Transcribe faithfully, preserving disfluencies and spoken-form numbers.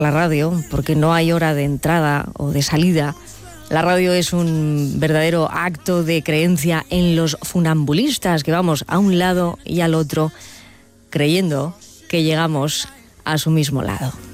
la radio, porque no hay hora de entrada o de salida. La radio es un verdadero acto de creencia en los funambulistas, que vamos a un lado y al otro creyendo que llegamos a su mismo lado.